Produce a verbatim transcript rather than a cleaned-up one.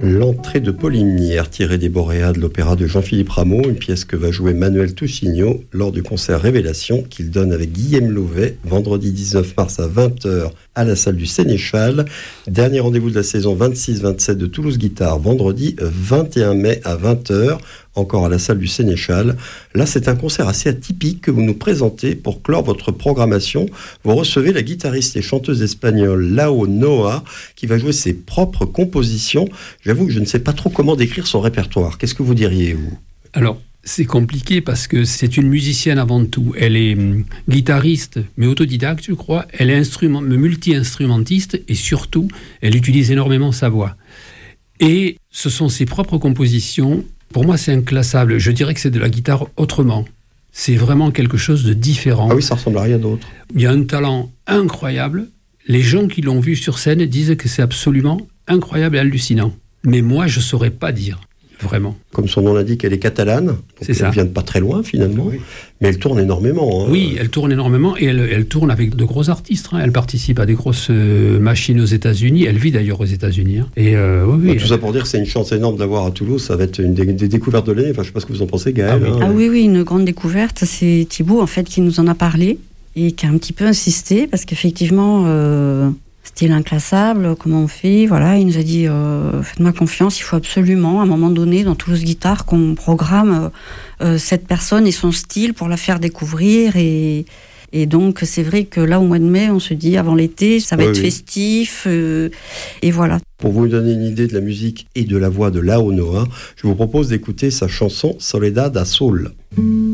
L'entrée de Paulinière, tirée des Boréas de l'opéra de Jean-Philippe Rameau, une pièce que va jouer Manuel Tousigno lors du concert Révélation qu'il donne avec Guillaume Louvet, vendredi dix-neuf mars à vingt heures à la salle du Sénéchal. Dernier rendez-vous de la saison vingt-six vingt-sept de Toulouse Guitare, vendredi vingt et un mai à vingt heures, encore à la salle du Sénéchal. Là, c'est un concert assez atypique que vous nous présentez pour clore votre programmation. Vous recevez la guitariste et chanteuse espagnole Lau Noa, qui va jouer ses propres compositions. J'avoue que je ne sais pas trop comment décrire son répertoire. Qu'est-ce que vous diriez, vous ? Alors, c'est compliqué parce que c'est une musicienne avant tout. Elle est hum, guitariste, mais autodidacte, je crois. Elle est instrument, multi-instrumentiste et surtout, elle utilise énormément sa voix. Et ce sont ses propres compositions. Pour moi, c'est inclassable. Je dirais que c'est de la guitare autrement. C'est vraiment quelque chose de différent. Ah oui, ça ressemble à rien d'autre. Il y a un talent incroyable. Les gens qui l'ont vu sur scène disent que c'est absolument incroyable et hallucinant. Mais moi, je ne saurais pas dire. Vraiment. Comme son nom l'indique, elle est catalane. Donc c'est elle ça. vient de pas très loin, finalement. Oui. Mais elle tourne énormément. Hein. Oui, elle tourne énormément et elle, elle tourne avec de gros artistes. Hein. Elle participe à des grosses euh, machines aux États-Unis. Elle vit d'ailleurs aux États-Unis. Hein. Et euh, oui, oui, bah, tout elle... ça pour dire que c'est une chance énorme d'avoir à Toulouse. Ça va être une des, des découvertes de l'année. Enfin, je ne sais pas ce que vous en pensez, Gaëlle. Ah oui. Hein. ah oui, oui, une grande découverte. C'est Thibaut, en fait, qui nous en a parlé et qui a un petit peu insisté parce qu'effectivement... Euh... Style inclassable, comment on fait, voilà, il nous a dit euh, faites-moi confiance, il faut absolument à un moment donné dans Toulouse Guitare qu'on programme euh, cette personne et son style pour la faire découvrir et, et donc c'est vrai que là au mois de mai on se dit avant l'été ça va oui, être oui. festif euh, et voilà. Pour vous donner une idée de la musique et de la voix de Lau Noa, je vous propose d'écouter sa chanson Soledad Azul.